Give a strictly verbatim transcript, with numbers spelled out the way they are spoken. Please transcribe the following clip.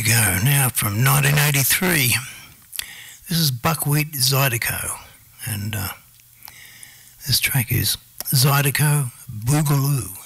go. Now from nineteen eighty-three, this is Buckwheat Zydeco, and uh, this track is Zydeco Boogaloo.